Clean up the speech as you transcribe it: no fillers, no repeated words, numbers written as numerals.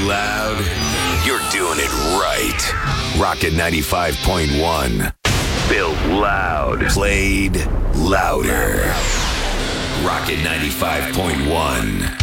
loud, you're doing it right. Rocket 95.1. Built loud. Played louder. Rocket 95.1.